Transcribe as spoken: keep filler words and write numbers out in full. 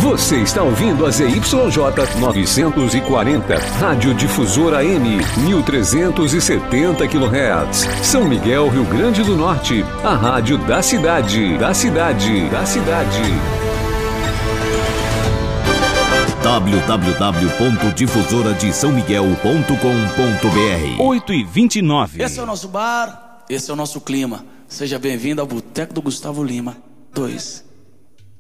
Você está ouvindo a Z Y J novecentos e quarenta, Rádio Difusora M, mil trezentos e setenta quilohertz. São Miguel, Rio Grande do Norte, a rádio da cidade, da cidade, da cidade. w w w ponto difusora de são miguel ponto com ponto b r. oito e vinte e nove. Esse é o nosso bar, esse é o nosso clima. Seja bem-vindo ao Boteco do Gustavo Lima. Dois.